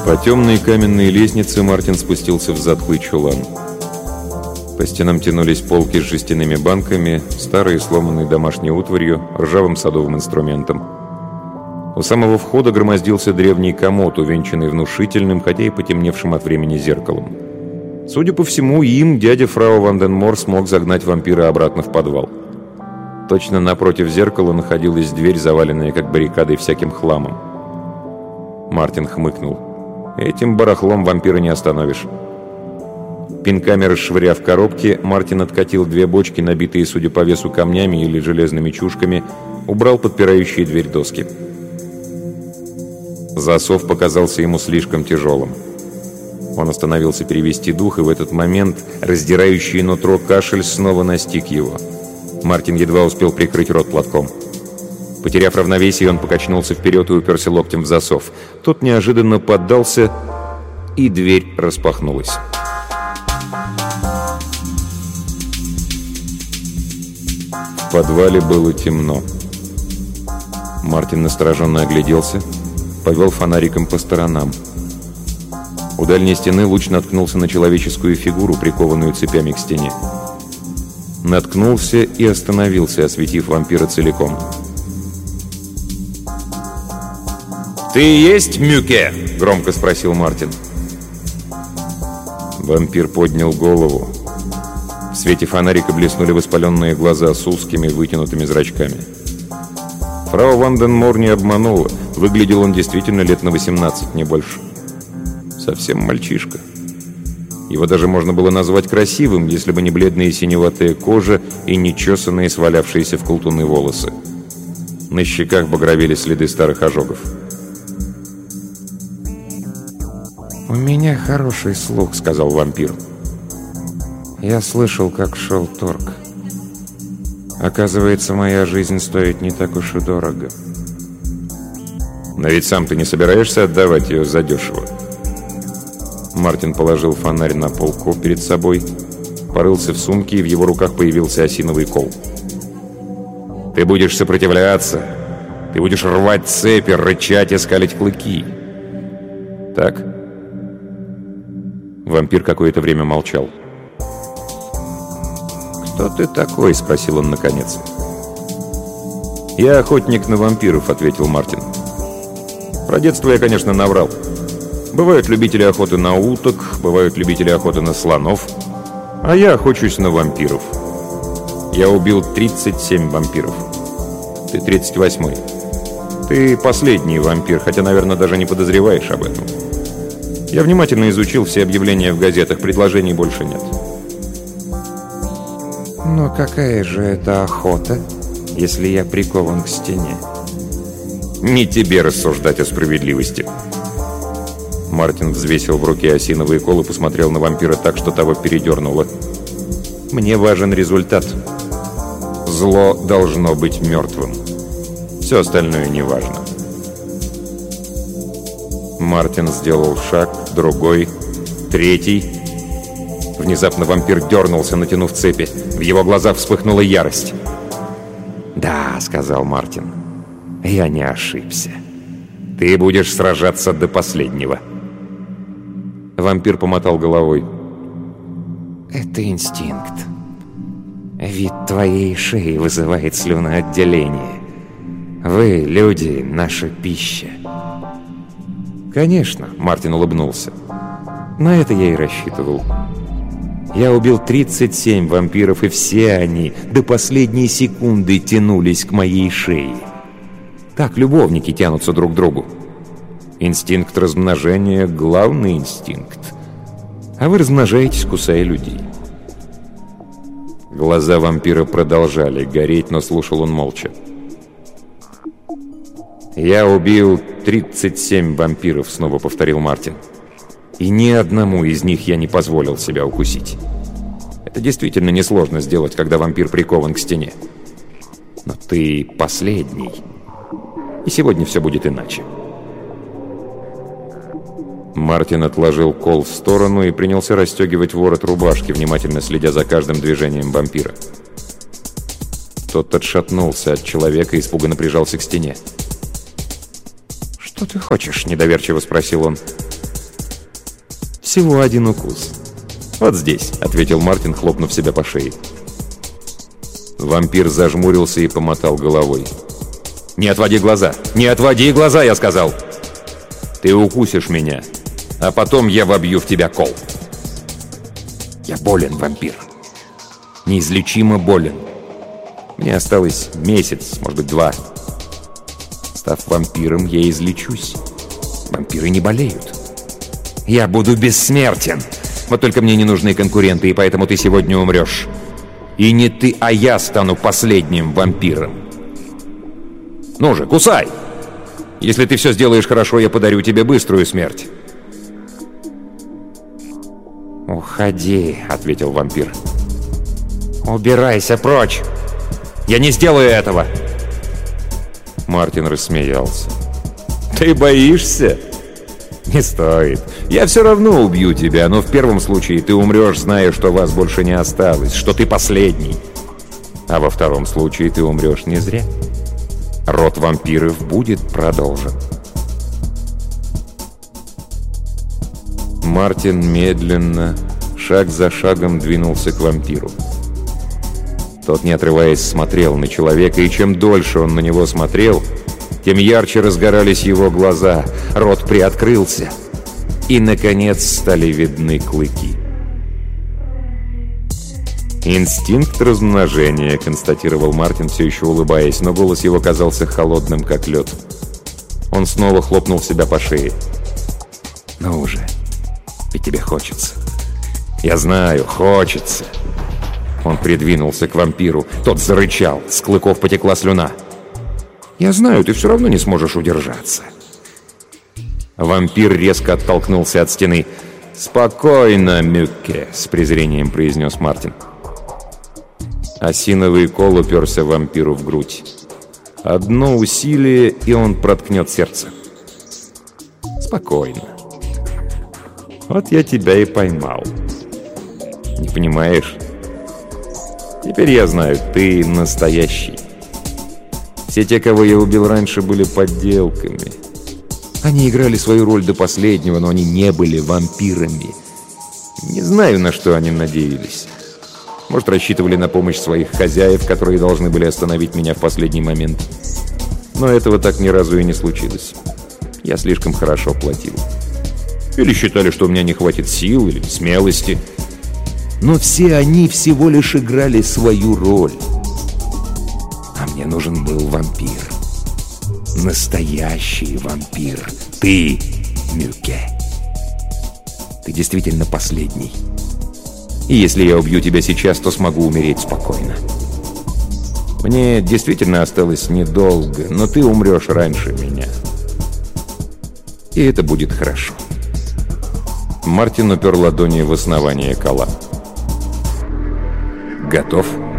По темной каменной лестнице Мартин спустился в затхлый чулан. По стенам тянулись полки с жестяными банками, старой сломанной домашней утварью, ржавым садовым инструментом. У самого входа громоздился древний комод, увенчанный внушительным, хотя и потемневшим от времени зеркалом. Судя по всему, им дядя фрау Ванденмор смог загнать вампира обратно в подвал. Точно напротив зеркала находилась дверь, заваленная как баррикадой всяким хламом. Мартин хмыкнул. Этим барахлом вампира не остановишь. Пинками расшвыряв коробки, Мартин откатил 2 бочки, набитые, судя по весу, камнями или железными чушками, убрал подпирающие дверь доски. Засов показался ему слишком тяжелым. Он остановился перевести дух, и в этот момент раздирающий нутро кашель снова настиг его. Мартин едва успел прикрыть рот платком. Потеряв равновесие, он покачнулся вперед и уперся локтем в засов. Тот неожиданно поддался, и дверь распахнулась. В подвале было темно. Мартин настороженно огляделся, повел фонариком по сторонам. У дальней стены луч наткнулся на человеческую фигуру, прикованную цепями к стене. Наткнулся и остановился, осветив вампира целиком. «Ты есть Мюке?» — громко спросил Мартин. Вампир поднял голову. В свете фонарика блеснули воспаленные глаза с узкими вытянутыми зрачками. Фрау Ванденмор не обманула. Выглядел он действительно лет на 18, не больше. Совсем мальчишка. Его даже можно было назвать красивым, если бы не бледная синеватая кожа и нечесанные, свалявшиеся в колтуны волосы. На щеках багровели следы старых ожогов. «У меня хороший слух», — сказал вампир. «Я слышал, как шел торг. Оказывается, моя жизнь стоит не так уж и дорого». «Но ведь сам ты не собираешься отдавать ее задешево?» Мартин положил фонарь на полку перед собой, порылся в сумке, и в его руках появился осиновый кол. «Ты будешь сопротивляться, ты будешь рвать цепи, рычать и скалить клыки. Так?» Вампир какое-то время молчал. «Кто ты такой?» — спросил он наконец. «Я охотник на вампиров», — ответил Мартин. «Про детство я, конечно, наврал. Бывают любители охоты на уток, бывают любители охоты на слонов, а я охочусь на вампиров. Я убил 37 вампиров. Ты 38-й. Ты последний вампир, хотя, наверное, даже не подозреваешь об этом. Я внимательно изучил все объявления в газетах, предложений больше нет». «Но какая же это охота, если я прикован к стене?» «Не тебе рассуждать о справедливости». Мартин взвесил в руке осиновый кол и посмотрел на вампира так, что того передернуло. «Мне важен результат. Зло должно быть мертвым. Все остальное не важно». Мартин сделал шаг, другой, третий. Внезапно вампир дернулся, натянув цепи. В его глазах вспыхнула ярость. «Да», — сказал Мартин, — «я не ошибся. Ты будешь сражаться до последнего». Вампир помотал головой. «Это инстинкт. Вид твоей шеи вызывает слюноотделение. Вы, люди, наша пища». «Конечно», — Мартин улыбнулся. «На это я и рассчитывал. Я убил 37 вампиров, и все они до последней секунды тянулись к моей шее. Так любовники тянутся друг к другу. Инстинкт размножения — главный инстинкт. А вы размножаетесь, кусая людей». Глаза вампира продолжали гореть, но слушал он молча. «Я убил 37 вампиров», — снова повторил Мартин. «И ни одному из них я не позволил себя укусить. Это действительно несложно сделать, когда вампир прикован к стене. Но ты последний. И сегодня все будет иначе». Мартин отложил кол в сторону и принялся расстегивать ворот рубашки, внимательно следя за каждым движением вампира. Тот отшатнулся от человека и испуганно прижался к стене. «Что ты хочешь?» — недоверчиво спросил он. Всего один укус. «Вот здесь», — ответил Мартин, хлопнув себя по шее. Вампир зажмурился и помотал головой. «Не отводи глаза! Не отводи глаза, я сказал! Ты укусишь меня, а потом я вобью в тебя кол!» «Я болен, вампир. Неизлечимо болен. Мне осталось месяц, может быть, 2. Став вампиром, я излечусь. Вампиры не болеют. Я буду бессмертен. Вот только мне не нужны конкуренты, и поэтому ты сегодня умрешь. И не ты, а я стану последним вампиром. Ну же, кусай! Если ты все сделаешь хорошо, я подарю тебе быструю смерть». «Уходи», — ответил вампир. «Убирайся прочь! Я не сделаю этого!» Мартин рассмеялся. «Ты боишься? Не стоит. Я все равно убью тебя, но в первом случае ты умрешь, зная, что вас больше не осталось, что ты последний. А во втором случае ты умрешь не зря. Род вампиров будет продолжен». Мартин медленно, шаг за шагом двинулся к вампиру. Тот, не отрываясь, смотрел на человека, и чем дольше он на него смотрел, тем ярче разгорались его глаза, рот приоткрылся, и, наконец, стали видны клыки. «Инстинкт размножения», — констатировал Мартин, все еще улыбаясь, но голос его казался холодным, как лед. Он снова хлопнул себя по шее. «Ну уже, ведь тебе хочется. Я знаю, хочется». Он придвинулся к вампиру. Тот зарычал, с клыков потекла слюна. «Я знаю, ты все равно не сможешь удержаться». Вампир резко оттолкнулся от стены. «Спокойно, Мюкке», — с презрением произнес Мартин. Осиновый кол уперся вампиру в грудь. Одно усилие, и он проткнет сердце. «Спокойно. Вот я тебя и поймал. Не понимаешь? Теперь я знаю, ты настоящий. Все те, кого я убил раньше, были подделками. Они играли свою роль до последнего, но они не были вампирами. Не знаю, на что они надеялись. Может, рассчитывали на помощь своих хозяев, которые должны были остановить меня в последний момент. Но этого так ни разу и не случилось. Я слишком хорошо платил. Или считали, что у меня не хватит сил или смелости. Но все они всего лишь играли свою роль. А мне нужен был вампир. Настоящий вампир. Ты, Мюкке. Ты действительно последний. И если я убью тебя сейчас, то смогу умереть спокойно. Мне действительно осталось недолго, но ты умрешь раньше меня. И это будет хорошо». Мартин упер ладони в основание кола. «Готов?»